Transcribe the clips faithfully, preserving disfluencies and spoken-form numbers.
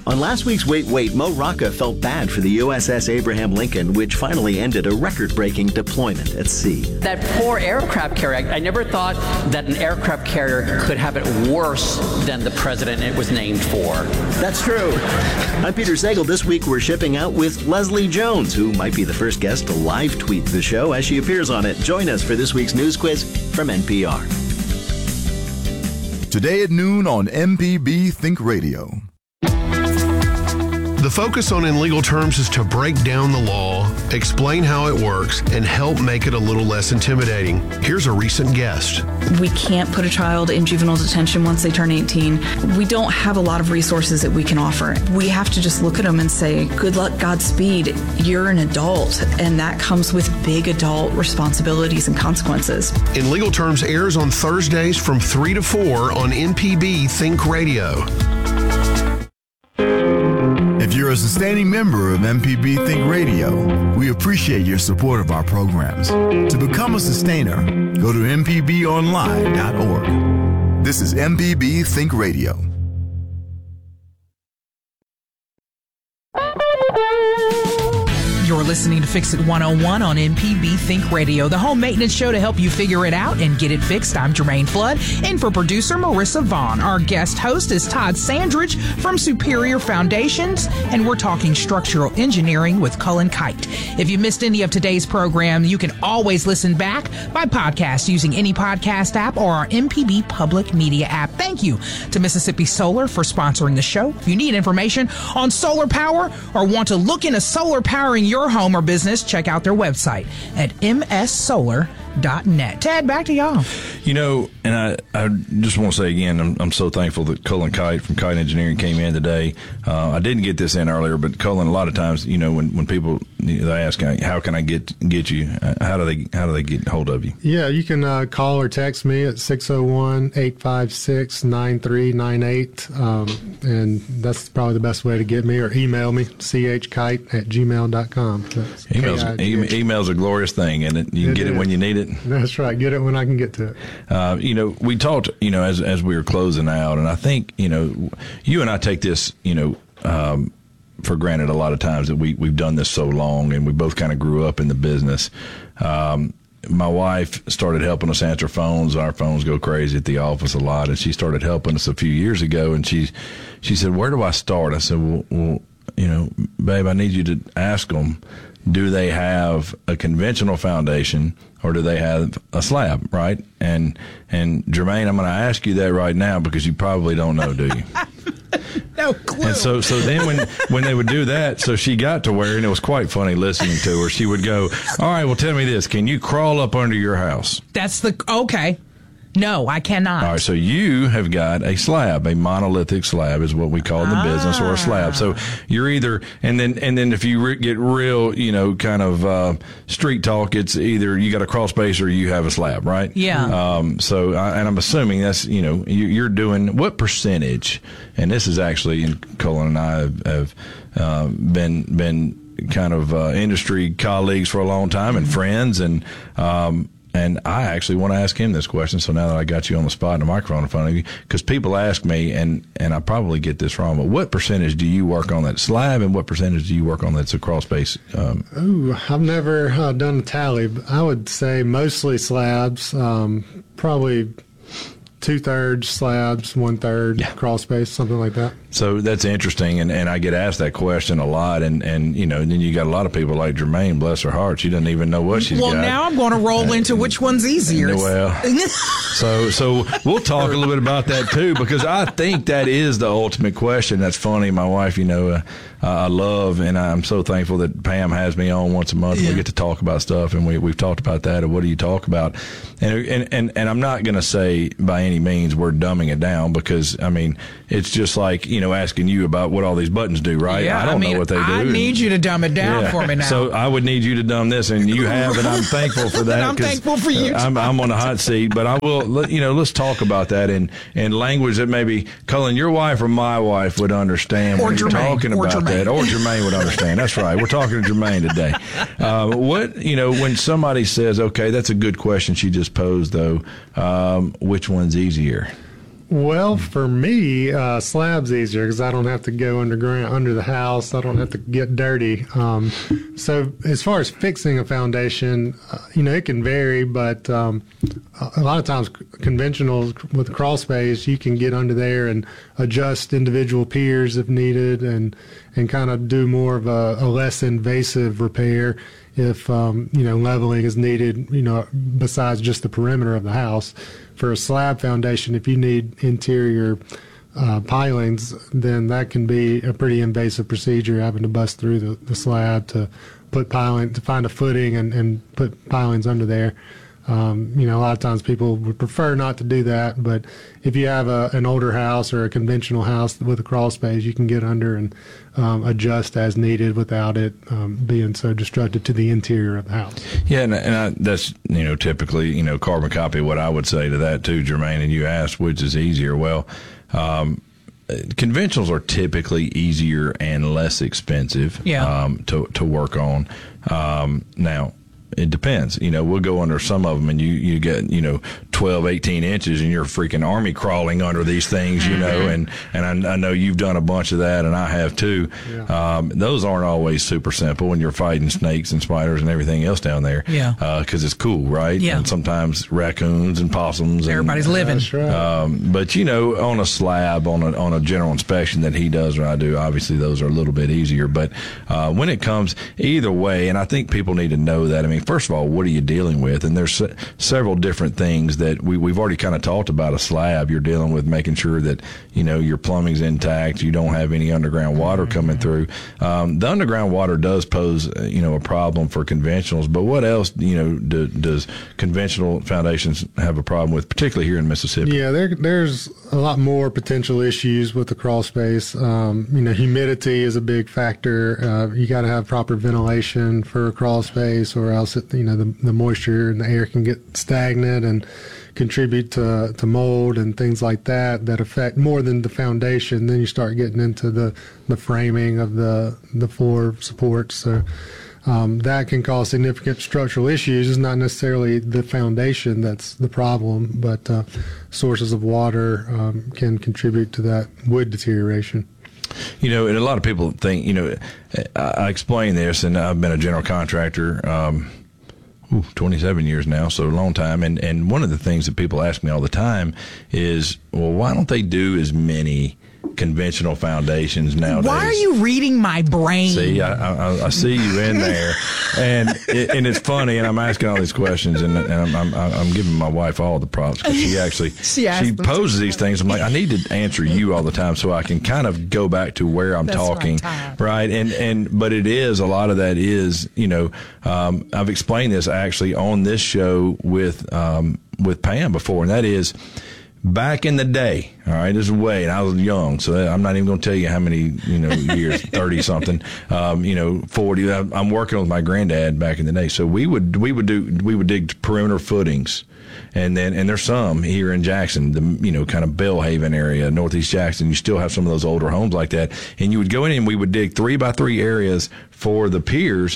On last week's Wait Wait, Mo Rocca felt bad for the U S S Abraham Lincoln, which finally ended a record-breaking deployment at sea. That poor aircraft carrier, I never thought that an aircraft carrier could have it worse than the president it was named for. That's true. I'm Peter Sagal. This week we're shipping out with Leslie Jones, who might be the first guest to live tweet the show as she appears on it. Join us for this week's news quiz from N P R. Today at noon on M P B Think Radio. The focus on In Legal Terms is to break down the law, explain how it works, and help make it a little less intimidating. Here's a recent guest. We can't put a child in juvenile detention once they turn eighteen. We don't have a lot of resources that we can offer. We have to just look at them and say, good luck, Godspeed. You're an adult, and that comes with big adult responsibilities and consequences. In Legal Terms airs on Thursdays from three to four on M P B Think Radio. If you're a sustaining member of M P B Think Radio, we appreciate your support of our programs. To become a sustainer, go to m p b online dot org. This is M P B Think Radio. You're listening to Fix It one oh one on M P B Think Radio, the home maintenance show to help you figure it out and get it fixed. I'm Jermaine Flood, and for producer Marissa Vaughn. Our guest host is Todd Sandridge from Superior Foundations, and we're talking structural engineering with Cullen Kite. If you missed any of today's program, you can always listen back by podcast using any podcast app or our M P B Public Media app. Thank you to Mississippi Solar for sponsoring the show. If you need information on solar power or want to look into solar powering your home or business, check out their website at m s solar dot net. Ted, back to y'all. You know, and I, I just want to say again, I'm, I'm so thankful that Cullen Kite from Kite Engineering came in today. Uh, I didn't get this in earlier, but Cullen, a lot of times, you know, when, when people they ask, how can I get get you? How do they how do they get hold of you? Yeah, you can uh, call or text me at six oh one, eight five six, nine three nine eight, um, and that's probably the best way to get me, or email me, c h kite at gmail dot com. Emails, e- email's a glorious thing, and it, you can it get is. it when you need it. That's right. Get it when I can get to it. Uh, you know, we talked, you know, as as we were closing out, and I think, you know, you and I take this, you know, um, for granted a lot of times that we, we've done this so long, and we both kind of grew up in the business. Um, my wife started helping us answer phones. Our phones go crazy at the office a lot, and she started helping us a few years ago, and she, she said, where do I start? I said, well, well, you know, babe, I need you to ask them, do they have a conventional foundation or do they have a slab, right? And and Jermaine, I'm going to ask you that right now because you probably don't know, do you? No clue. And so so then when, when they would do that, so she got to where, and it was quite funny listening to her, she would go, all right, well, tell me this. Can you crawl up under your house? That's the, okay. No, I cannot. All right, so you have got a slab, a monolithic slab is what we call in the ah. business, or a slab. So you're either, and then and then if you re- get real, you know, kind of uh, street talk, it's either you got a crawl space or you have a slab, right? Yeah. Um. So, I, and I'm assuming that's, you know, you, you're doing what percentage? And this is actually, and Cullen and I have, have uh, been been kind of uh, industry colleagues for a long time and friends, and um. And I actually want to ask him this question, so now that I got you on the spot and the microphone in front of you, because people ask me, and, and I probably get this wrong, but what percentage do you work on that slab, and what percentage do you work on that's a crawl space? Um, Ooh, I've never uh, done a tally, but I would say mostly slabs, um, probably two-thirds slabs, one-third yeah. crawl space, something like that. So that's interesting, and, and I get asked that question a lot, and, and you know, and then you got a lot of people like Jermaine, bless her heart, she doesn't even know what she's well, got. Well, now I'm going to roll into which one's easier. Well, so so we'll talk a little bit about that too, because I think that is the ultimate question. That's funny. My wife, you know, uh, I love, and I'm so thankful that Pam has me on once a month. Yeah. We get to talk about stuff, and we we've talked about that. And what do you talk about? And and and, and I'm not going to say by any means we're dumbing it down, because I mean it's just like, you know, asking you about what all these buttons do, right? Yeah, I don't I mean, know what they do. I need you to dumb it down yeah. for me now. So I would need you to dumb this, and you have, and I'm thankful for that. I'm thankful for you. I'm, I'm on the hot seat, but I will, you know, let's talk about that in, in language that maybe, Cullen, your wife or my wife would understand or when Jermaine, you're talking or about Jermaine. that, or Jermaine would understand. That's right. We're talking to Jermaine today. Uh, what, you know, when somebody says, okay, that's a good question she just posed, though, um, which one's easier? Well, for me, uh, slab's easier because I don't have to go underground under the house. I don't have to get dirty. Um, so as far as fixing a foundation, uh, you know, it can vary, but um, a lot of times conventional with crawl space, you can get under there and adjust individual piers if needed, and and kind of do more of a, a less invasive repair if um, you know, leveling is needed, you know, besides just the perimeter of the house. For a slab foundation, if you need interior uh, pilings, then that can be a pretty invasive procedure, having to bust through the, the slab to put piling, to find a footing and, and put pilings under there. Um, you know, a lot of times people would prefer not to do that, but if you have a, an older house or a conventional house with a crawl space, you can get under and um, adjust as needed without it um, being so destructive to the interior of the house. Yeah, and, and I, that's, you know, typically, you know, carbon copy of what I would say to that too, Jermaine, and you asked which is easier. Well, um, conventionals are typically easier and less expensive yeah. um, to, to work on. Um, now, it depends. You know, we'll go under some of them and you, you get, you know, twelve, eighteen inches and you're freaking army crawling under these things, you know, and, and I, I know you've done a bunch of that and I have too. Yeah. Um, those aren't always super simple when you're fighting snakes and spiders and everything else down there. Yeah. Uh, cause it's cool, right? Yeah. And sometimes raccoons and possums. Everybody's and, living. That's right. Um, but you know, on a slab, on a, on a general inspection that he does or I do, obviously those are a little bit easier. But, uh, when it comes either way, and I think people need to know that, I mean, first of all, what are you dealing with? And there's se- several different things that we, we've already kind of talked about. A slab, you're dealing with making sure that, you know, your plumbing's intact, you don't have any underground water coming through. Um, the underground water does pose, uh, you know, a problem for conventionals, but what else, you know, do, does conventional foundations have a problem with, particularly here in Mississippi? Yeah, there, there's a lot more potential issues with the crawl space. Um, you know, humidity is a big factor. Uh, you got to have proper ventilation for a crawl space, or else it, you know, the, the moisture and the air can get stagnant and contribute to, to mold and things like that that affect more than the foundation. Then you start getting into the, the framing of the, the floor supports. So um, that can cause significant structural issues. It's not necessarily the foundation that's the problem, but uh, sources of water um, can contribute to that wood deterioration. You know, and a lot of people think, you know, I, I explain this, and I've been a general contractor um, ooh, twenty-seven years now, so a long time. And, and one of the things that people ask me all the time is, well, why don't they do as many conventional foundations nowadays? Why are you reading my brain? See, I, I, I see you in there, and it, and it's funny, and I'm asking all these questions, and, and I'm, I'm I'm giving my wife all the props because she actually she, she poses these things. I'm like, I need to answer you all the time so I can kind of go back to where I'm That's talking, right? And and but it is a lot of that is, you know, um, I've explained this actually on this show with um, with Pam before, and that is, back in the day, all right, this is way, and I was young, so I'm not even going to tell you how many, you know, years, thirty something, um, you know, forty. I'm working with my granddad back in the day, so we would we would do we would dig perimeter footings, and then and there's some here in Jackson, the you know kind of Bellhaven area, Northeast Jackson. You still have some of those older homes like that, and you would go in and we would dig three by three areas for the piers.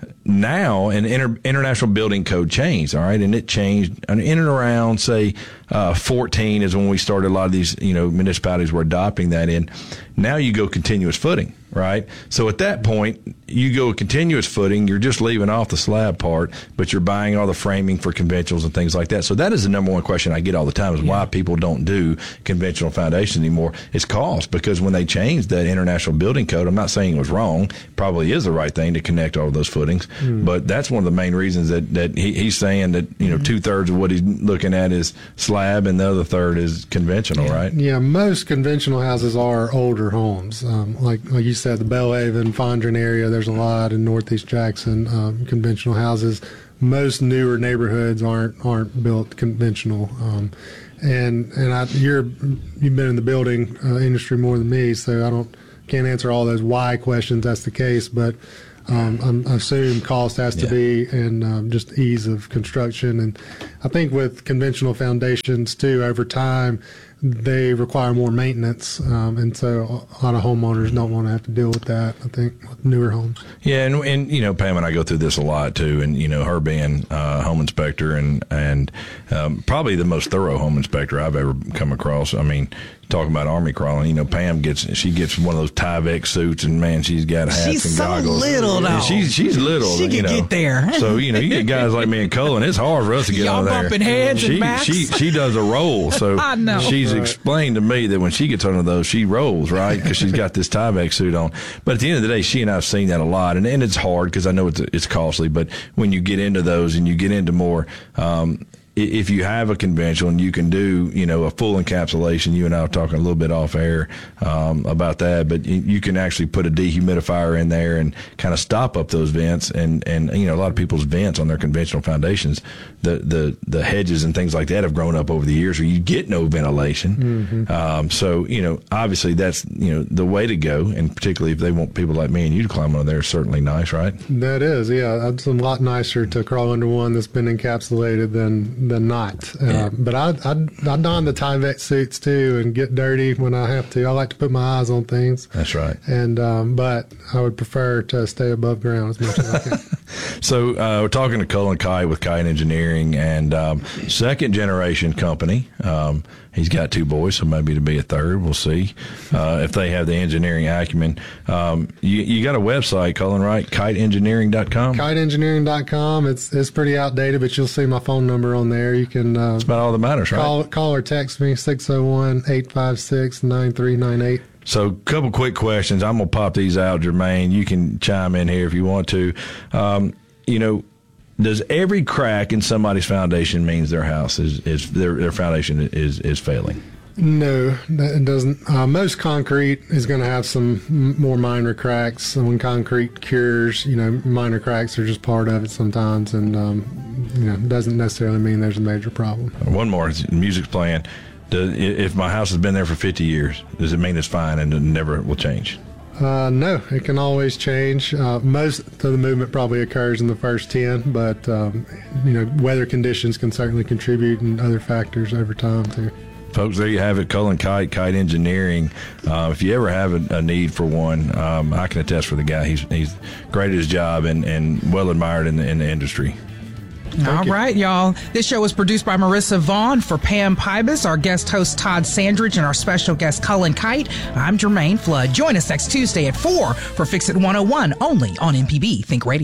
Now, an inter- international building code changed, all right, and it changed in and around, say, uh, fourteen is when we started. A lot of these, you know, municipalities were adopting that in. Now you go continuous footing, right? So at that point, you go continuous footing. You're just leaving off the slab part, but you're buying all the framing for conventionals and things like that. So that is the number one question I get all the time is why people don't do conventional foundations anymore. It's cost, because when they changed that international building code, I'm not saying it was wrong. Probably is the right thing to connect all of those footings. Mm. But that's one of the main reasons that, that he, he's saying that, you know, mm. two thirds of what he's looking at is slab and the other third is conventional, yeah. right? Yeah, most conventional houses are older homes. Um, like like you said, the Bellhaven, Fondren area, there's a lot in Northeast Jackson, um, conventional houses. Most newer neighborhoods aren't aren't built conventional. Um, and and I, you're you've been in the building uh, industry more than me, so I don't can't answer all those why questions. That's the case, but um, I'm, I assume cost has to yeah. be, and um, just ease of construction. And I think with conventional foundations too, over time, they require more maintenance, um, and so a lot of homeowners don't want to have to deal with that, I think, with newer homes. Yeah, and, and you know, Pam and I go through this a lot too, and you know, her being a uh, home inspector and and um, probably the most thorough home inspector I've ever come across. I mean, talking about army crawling, you know, Pam gets she gets one of those Tyvek suits, and man, she's got hats she's and so goggles. Little, though. And she's she's little. She you can know. get there. So you know, you get guys like me and Cullen. It's hard for us to get Y'all on there. bumping heads she, and backs. She she does a roll. So I know. she's Right. explained to me that when she gets under those, she rolls, right, because she's got this Tyvek suit on. But at the end of the day, she and I have seen that a lot, and, and it's hard because I know it's it's costly. But when you get into those and you get into more. Um, If you have a conventional and you can do, you know, a full encapsulation, you and I were talking a little bit off air um, about that, but you, you can actually put a dehumidifier in there and kind of stop up those vents. And, and you know, a lot of people's vents on their conventional foundations, the, the, the hedges and things like that have grown up over the years where you get no ventilation. Mm-hmm. Um, so, you know, obviously that's, you know, the way to go. And particularly if they want people like me and you to climb on there, is certainly nice, right? That is, yeah. It's a lot nicer to crawl under one that's been encapsulated than than not. Yeah. Uh, but I, I I don the Tyvek suits too and get dirty when I have to. I like to put my eyes on things. That's right. And um, but I would prefer to stay above ground as much as I can. So uh, we're talking to Cullen Kite with Kite Engineering, and um, second generation company. Um, he's got two boys, so maybe to be a third. We'll see uh, if they have the engineering acumen. Um, you, you got a website, Cullen, right? kite engineering dot com. kite engineering dot com. It's it's pretty outdated, but you'll see my phone number on there. You can uh, That's about all that matters, right? call call or text me six oh one, eight five six, nine three nine eight. So a couple quick questions. I'm going to pop these out, Jermaine. You can chime in here if you want to. Um, you know, does every crack in somebody's foundation means their house is, is their, their foundation is, is failing? No, it doesn't. Uh, most concrete is going to have some m- more minor cracks. And when concrete cures, you know, minor cracks are just part of it sometimes. And, um, you know, it doesn't necessarily mean there's a major problem. One more. Music's playing. Does, if my house has been there for fifty years, does it mean it's fine and it never will change? Uh, no, it can always change. Uh, most of the movement probably occurs in the first ten, but, um, you know, weather conditions can certainly contribute and other factors over time, too. Folks, there you have it. Cullen Kite, Kite Engineering. Uh, if you ever have a, a need for one, um, I can attest for the guy. He's he's great at his job and, and well admired in the, in the industry. All right, y'all. This show was produced by Marissa Vaughn for Pam Pybus, our guest host Todd Sandridge, and our special guest Cullen Kite. I'm Jermaine Flood. Join us next Tuesday at four for Fix It one oh one, only on M P B Think Radio.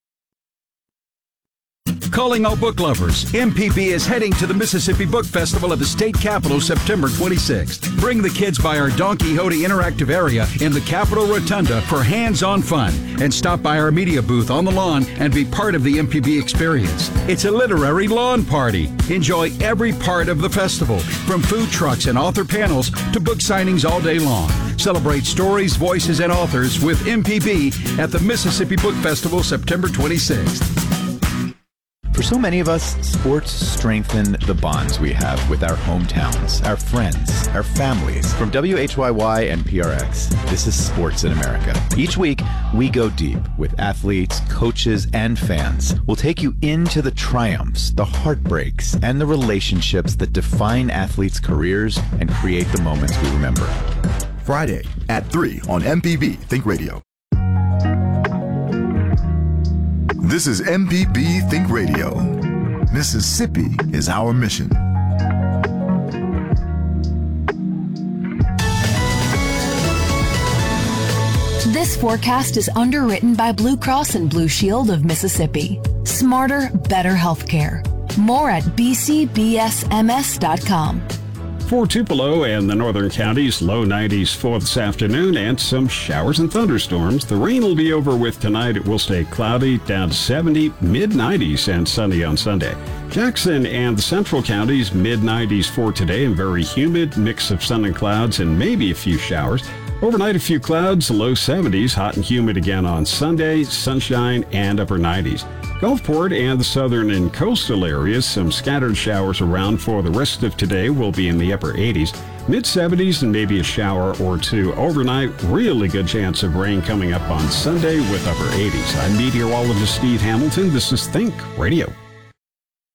Calling all book lovers, M P B is heading to the Mississippi Book Festival at the state capitol September twenty-sixth. Bring the kids by our Don Quixote interactive area in the Capitol Rotunda for hands-on fun, and stop by our media booth on the lawn and be part of the M P B experience. It's a literary lawn party. Enjoy every part of the festival, from food trucks and author panels to book signings all day long. Celebrate stories, voices, and authors with M P B at the Mississippi Book Festival September twenty-sixth. For so many of us, sports strengthen the bonds we have with our hometowns, our friends, our families. From W H Y Y and P R X, this is Sports in America. Each week, we go deep with athletes, coaches, and fans. We'll take you into the triumphs, the heartbreaks, and the relationships that define athletes' careers and create the moments we remember. Friday at three on M P B Think Radio. This is M P B Think Radio. Mississippi is our mission. This forecast is underwritten by Blue Cross and Blue Shield of Mississippi. Smarter, better healthcare. More at b c b s m s dot com. For Tupelo and the northern counties, low nineties for this afternoon and some showers and thunderstorms. The rain will be over with tonight. It will stay cloudy, down to seventy, mid nineties, and sunny on Sunday. Jackson and the central counties, mid nineties for today and very humid, mix of sun and clouds and maybe a few showers. Overnight, a few clouds, low seventies, hot and humid again on Sunday, sunshine and upper nineties. Gulfport and the southern and coastal areas, some scattered showers around for the rest of today will be in the upper eighties, mid seventies and maybe a shower or two overnight. Really good chance of rain coming up on Sunday with upper eighties. I'm meteorologist Steve Hamilton. This is Think Radio.